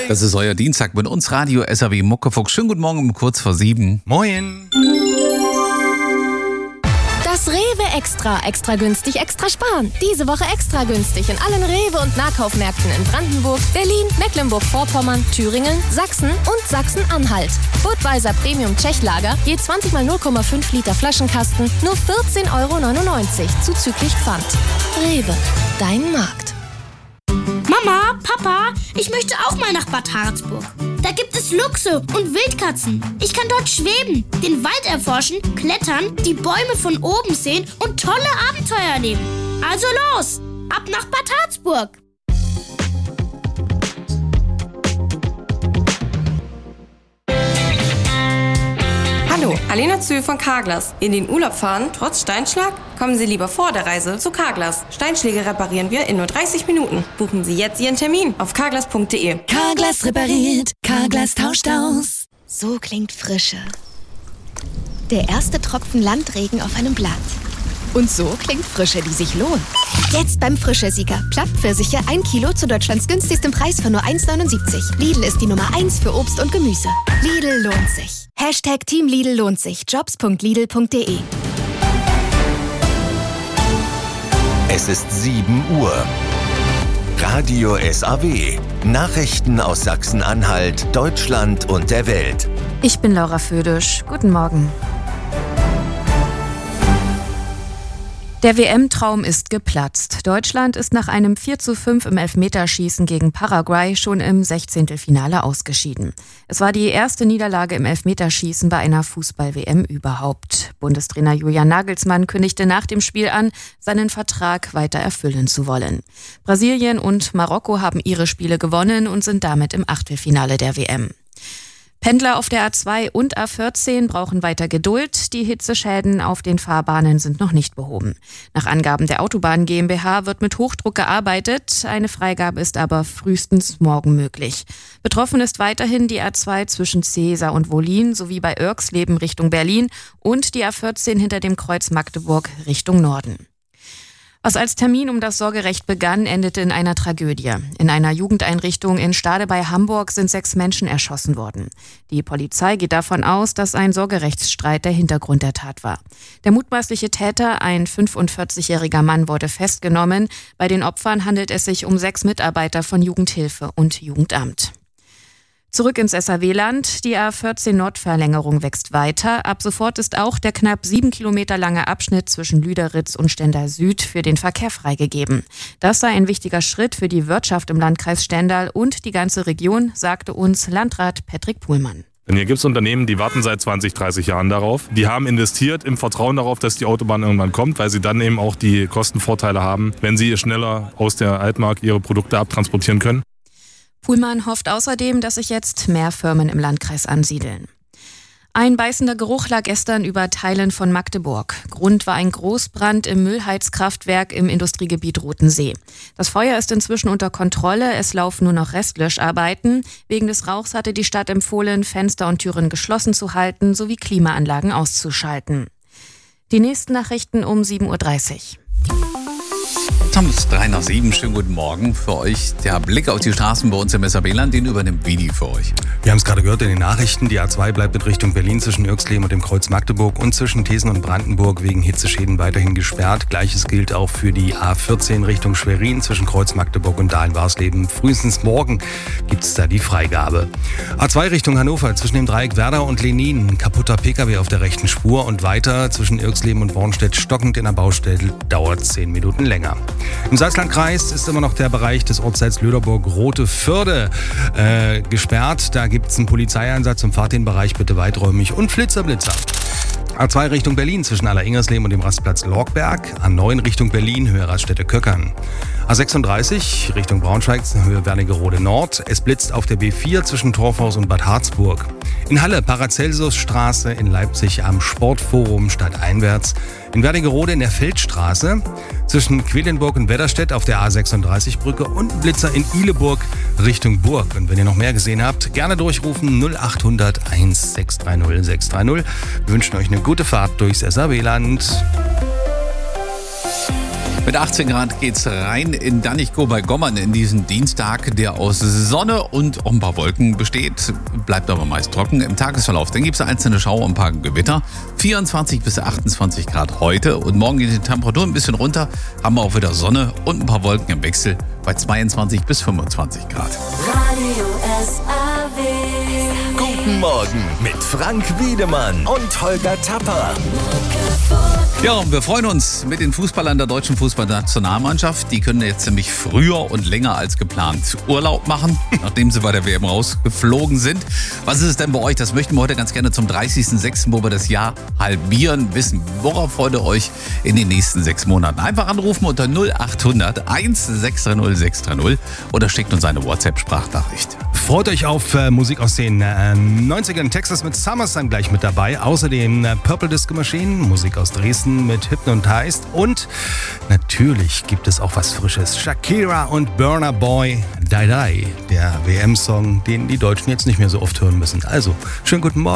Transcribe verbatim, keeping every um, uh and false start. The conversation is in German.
Das ist euer Dienstag mit uns, Radio S R W Muckefuchs. Schönen guten Morgen um kurz vor sieben. Moin. Das Rewe Extra. Extra günstig, extra sparen. Diese Woche extra günstig in allen Rewe- und Nahkaufmärkten in Brandenburg, Berlin, Mecklenburg-Vorpommern, Thüringen, Sachsen und Sachsen-Anhalt. Budweiser Premium Tschechlager, je zwanzig mal null Komma fünf Liter Flaschenkasten, nur vierzehn Euro neunundneunzig, zuzüglich Pfand. Rewe, dein Markt. Mama, Papa, ich möchte auch mal nach Bad Harzburg. Da gibt es Luchse und Wildkatzen. Ich kann dort schweben, den Wald erforschen, klettern, die Bäume von oben sehen und tolle Abenteuer erleben. Also los, ab nach Bad Harzburg. Hallo, Alena Zühl von Carglass. In den Urlaub fahren, trotz Steinschlag? Kommen Sie lieber vor der Reise zu Carglass. Steinschläge reparieren wir in nur dreißig Minuten. Buchen Sie jetzt Ihren Termin auf carglass punkt de. Carglass repariert, Carglass tauscht aus. So klingt Frische. Der erste Tropfen Landregen auf einem Blatt. Und so klingt Frische, die sich lohnt. Jetzt beim Frische-Sieger. Plattpfirsiche ein Kilo zu Deutschlands günstigstem Preis von nur eins neunundsiebzig. Lidl ist die Nummer eins für Obst und Gemüse. Lidl lohnt sich. Hashtag Team Lidl lohnt sich. jobs punkt lidl punkt de. Es ist sieben Uhr. Radio S R W. Nachrichten aus Sachsen-Anhalt, Deutschland und der Welt. Ich bin Laura Födisch. Guten Morgen. Der W M-Traum ist geplatzt. Deutschland ist nach einem vier zu fünf im Elfmeterschießen gegen Paraguay schon im Sechzehntelfinale ausgeschieden. Es war die erste Niederlage im Elfmeterschießen bei einer Fußball-W M überhaupt. Bundestrainer Julian Nagelsmann kündigte nach dem Spiel an, seinen Vertrag weiter erfüllen zu wollen. Brasilien und Marokko haben ihre Spiele gewonnen und sind damit im Achtelfinale der W M. Pendler auf der A zwei und A vierzehn brauchen weiter Geduld. Die Hitzeschäden auf den Fahrbahnen sind noch nicht behoben. Nach Angaben der Autobahn GmbH wird mit Hochdruck gearbeitet. Eine Freigabe ist aber frühestens morgen möglich. Betroffen ist weiterhin die A zwei zwischen Cesar und Wollin sowie bei Oerxleben Richtung Berlin und die A vierzehn hinter dem Kreuz Magdeburg Richtung Norden. Was als Termin um das Sorgerecht begann, endete in einer Tragödie. In einer Jugendeinrichtung in Stade bei Hamburg sind sechs Menschen erschossen worden. Die Polizei geht davon aus, dass ein Sorgerechtsstreit der Hintergrund der Tat war. Der mutmaßliche Täter, ein fünfundvierzigjähriger Mann, wurde festgenommen. Bei den Opfern handelt es sich um sechs Mitarbeiter von Jugendhilfe und Jugendamt. Zurück ins S R W-Land. Die A vierzehn Nordverlängerung wächst weiter. Ab sofort ist auch der knapp sieben Kilometer lange Abschnitt zwischen Lüderitz und Stendal Süd für den Verkehr freigegeben. Das sei ein wichtiger Schritt für die Wirtschaft im Landkreis Stendal und die ganze Region, sagte uns Landrat Patrick Puhlmann. Denn hier gibt es Unternehmen, die warten seit zwanzig, dreißig Jahren darauf. Die haben investiert im Vertrauen darauf, dass die Autobahn irgendwann kommt, weil sie dann eben auch die Kostenvorteile haben, wenn sie schneller aus der Altmark ihre Produkte abtransportieren können. Puhlmann hofft außerdem, dass sich jetzt mehr Firmen im Landkreis ansiedeln. Ein beißender Geruch lag gestern über Teilen von Magdeburg. Grund war ein Großbrand im Müllheizkraftwerk im Industriegebiet Rotensee. Das Feuer ist inzwischen unter Kontrolle, es laufen nur noch Restlöscharbeiten. Wegen des Rauchs hatte die Stadt empfohlen, Fenster und Türen geschlossen zu halten sowie Klimaanlagen auszuschalten. Die nächsten Nachrichten um sieben Uhr dreißig. Thomas, drei nach sieben, schönen guten Morgen für euch. Der Blick auf die Straßen bei uns im S R W-Land, den übernimmt Vidi für euch. Wir haben es gerade gehört in den Nachrichten, die A zwei bleibt in Richtung Berlin zwischen Oerxleben und dem Kreuz Magdeburg und zwischen Thesen und Brandenburg wegen Hitzeschäden weiterhin gesperrt. Gleiches gilt auch für die A vierzehn Richtung Schwerin zwischen Kreuz Magdeburg und Dahlen-Warsleben. Frühestens morgen gibt es da die Freigabe. A zwei Richtung Hannover zwischen dem Dreieck Werder und Lenin. Kaputter Pkw auf der rechten Spur und weiter zwischen Oerxleben und Bornstedt stockend in der Baustelle, dauert zehn Minuten länger. Im Salzlandkreis ist immer noch der Bereich des Ortsteils Löderburg-Rote Förde äh, gesperrt. Da gibt es einen Polizeieinsatz und fahrt den Bereich bitte weiträumig und Flitzer, Blitzer. A zwei Richtung Berlin zwischen Aller-Ingersleben und dem Rastplatz Lorgberg. A neun Richtung Berlin, Höhe Raststätte Köckern. A sechsunddreißig Richtung Braunschweig, Höhe Wernigerode Nord. Es blitzt auf der B vier zwischen Torfhaus und Bad Harzburg. In Halle, Paracelsusstraße, in Leipzig am Sportforum stadteinwärts. In Wernigerode in der Feldstraße zwischen Quedlinburg und Wedderstedt auf der A sechsunddreißig Brücke und Blitzer in Ihleburg Richtung Burg. Und wenn ihr noch mehr gesehen habt, gerne durchrufen null acht hundert eins sechs drei null sechs drei null. Wir wünschen euch eine gute Fahrt durchs S R W-Land. Mit achtzehn Grad geht's rein in Dannichko bei Gommern in diesen Dienstag, der aus Sonne und auch ein paar Wolken besteht. Bleibt aber meist trocken im Tagesverlauf. Dann gibt es einzelne Schauer und ein paar Gewitter. vierundzwanzig bis achtundzwanzig Grad heute und morgen geht die Temperatur ein bisschen runter. Haben wir auch wieder Sonne und ein paar Wolken im Wechsel bei zweiundzwanzig bis fünfundzwanzig Grad. Radio S A W. Guten Morgen mit Frank Wiedemann und Holger Tapper. Ja, und wir freuen uns mit den Fußballern der deutschen Fußballnationalmannschaft. Die können jetzt nämlich früher und länger als geplant Urlaub machen, nachdem sie bei der W M rausgeflogen sind. Was ist es denn bei euch? Das möchten wir heute ganz gerne zum dreißigsten sechsten, wo wir das Jahr halbieren, wissen. Worauf freut ihr euch in den nächsten sechs Monaten? Einfach anrufen unter null acht hundert eins sechs drei null sechs drei null oder schickt uns eine WhatsApp-Sprachnachricht. Freut euch auf äh, Musik aus den äh, neunzigern. Texas mit SummerSlam gleich mit dabei. Außerdem äh, Purple Disco Machine, Musik aus Dresden mit Hypnotized. Und natürlich gibt es auch was Frisches. Shakira und Burna Boy, Die Die, der W M-Song, den die Deutschen jetzt nicht mehr so oft hören müssen. Also, schönen guten Morgen.